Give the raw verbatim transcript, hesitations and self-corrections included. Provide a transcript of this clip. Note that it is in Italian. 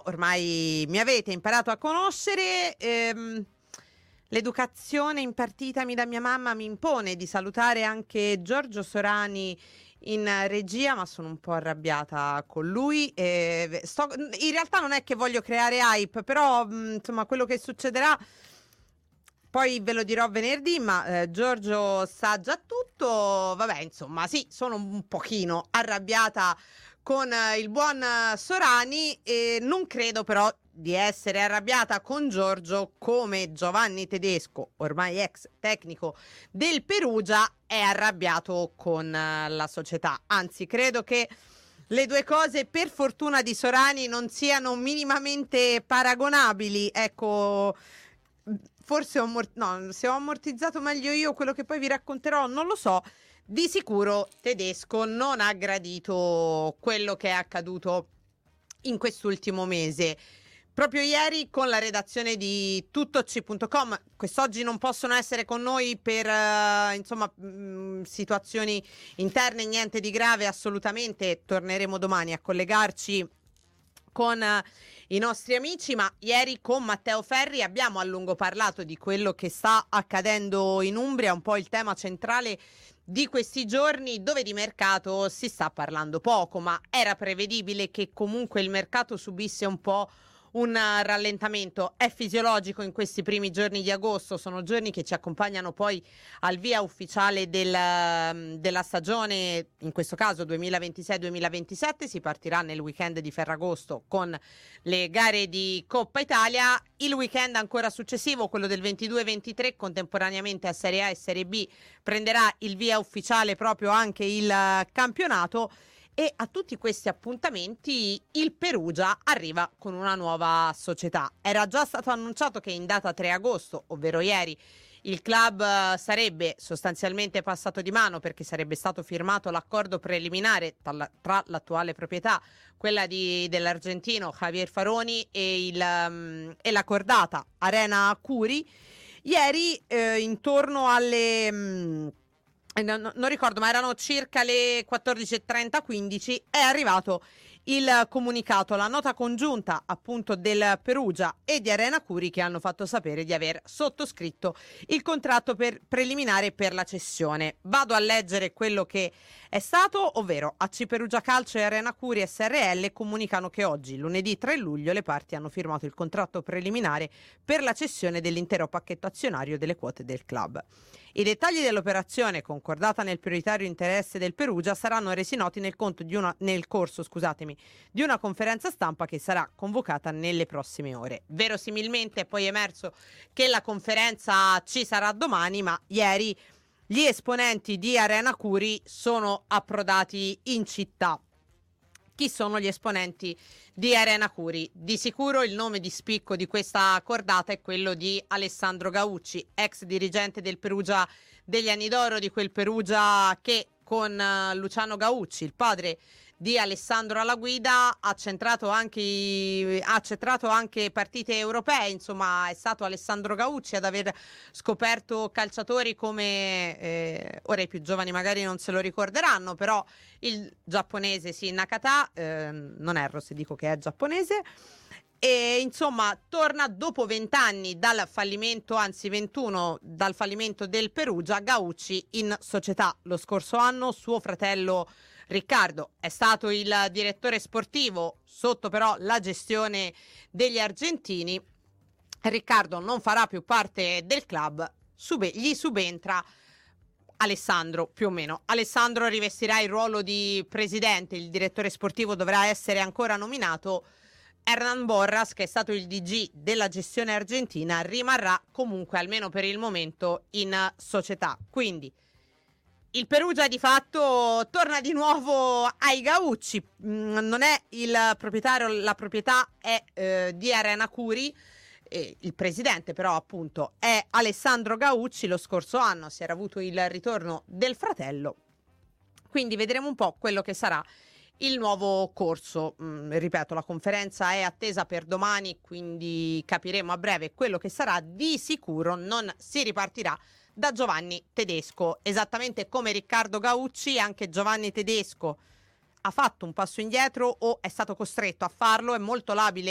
ormai mi avete imparato a conoscere. Ehm, l'educazione impartitami da mia mamma mi impone di salutare anche Giorgio Sorani in regia, ma sono un po' arrabbiata con lui. E sto, in realtà non è che voglio creare hype, però mh, insomma quello che succederà poi ve lo dirò venerdì, ma eh, Giorgio sa già tutto. Vabbè, insomma, sì, sono un pochino arrabbiata con eh, il buon eh, Sorani, e non credo però di essere arrabbiata con Giorgio come Giovanni Tedesco, ormai ex tecnico del Perugia, è arrabbiato con eh, la società. Anzi, credo che le due cose, per fortuna di Sorani, non siano minimamente paragonabili. Ecco, forse ho, ammort- no, se ho ammortizzato meglio io quello che poi vi racconterò, non lo so. Di sicuro Tedesco non ha gradito quello che è accaduto in quest'ultimo mese. Proprio ieri con la redazione di tuttoci punto com, quest'oggi non possono essere con noi per uh, insomma mh, situazioni interne, niente di grave assolutamente. Torneremo domani a collegarci con uh, i nostri amici, ma ieri con Matteo Ferri abbiamo a lungo parlato di quello che sta accadendo in Umbria, un po' il tema centrale di questi giorni, dove di mercato si sta parlando poco, ma era prevedibile che comunque il mercato subisse un po' un rallentamento. È fisiologico in questi primi giorni di agosto, sono giorni che ci accompagnano poi al via ufficiale del, della stagione, in questo caso duemilaventisei duemilaventisette. Si partirà nel weekend di Ferragosto con le gare di Coppa Italia. Il weekend ancora successivo, quello del ventidue ventitré, contemporaneamente a Serie A e Serie B, prenderà il via ufficiale proprio anche il campionato. E a tutti questi appuntamenti il Perugia arriva con una nuova società. Era già stato annunciato che in data tre agosto, ovvero ieri, il club sarebbe sostanzialmente passato di mano, perché sarebbe stato firmato l'accordo preliminare tra, tra l'attuale proprietà, quella di, dell'argentino Javier Faroni, e, il, um, e la cordata Arena Curi. Ieri eh, intorno alle... Um, Non, non ricordo, ma erano circa le quattordici e trenta quindici, è arrivato il comunicato, la nota congiunta appunto del Perugia e di Arena Curi, che hanno fatto sapere di aver sottoscritto il contratto per preliminare per la cessione. Vado a leggere quello che è stato, ovvero A C Perugia Calcio e Arena Curi S R L comunicano che oggi, lunedì tre luglio, le parti hanno firmato il contratto preliminare per la cessione dell'intero pacchetto azionario delle quote del club. I dettagli dell'operazione, concordata nel prioritario interesse del Perugia, saranno resi noti nel, conto di una, nel corso scusatemi, di una conferenza stampa che sarà convocata nelle prossime ore. Verosimilmente è poi emerso che la conferenza ci sarà domani, ma ieri gli esponenti di Arena Curi sono approdati in città. Chi sono gli esponenti di Arena Curi? Di sicuro il nome di spicco di questa cordata è quello di Alessandro Gaucci, ex dirigente del Perugia degli anni d'oro, di quel Perugia che con uh, Luciano Gaucci, il padre di Alessandro alla guida, ha centrato anche, ha centrato anche partite europee. Insomma, è stato Alessandro Gaucci ad aver scoperto calciatori come, eh, ora i più giovani magari non se lo ricorderanno, però il giapponese, sì, Nakata, eh, non erro se dico che è giapponese. E insomma torna dopo vent'anni dal fallimento, anzi ventuno dal fallimento del Perugia, Gaucci in società. Lo scorso anno suo fratello Riccardo è stato il direttore sportivo, sotto però la gestione degli argentini. Riccardo non farà più parte del club, sub- gli subentra Alessandro, più o meno. Alessandro rivestirà il ruolo di presidente, il direttore sportivo dovrà essere ancora nominato. Hernan Borras, che è stato il D G della gestione argentina, rimarrà comunque almeno per il momento in società. Quindi il Perugia di fatto torna di nuovo ai Gaucci. Mm, non è il proprietario, la proprietà è eh, di Arena Curi. Eh, il presidente però appunto è Alessandro Gaucci. Lo scorso anno si era avuto il ritorno del fratello. Quindi vedremo un po' quello che sarà il nuovo corso. Mm, ripeto, la conferenza è attesa per domani, quindi capiremo a breve quello che sarà. Di sicuro non si ripartirà da Giovanni Tedesco, esattamente come Riccardo Gaucci. Anche Giovanni Tedesco ha fatto un passo indietro o è stato costretto a farlo. È molto labile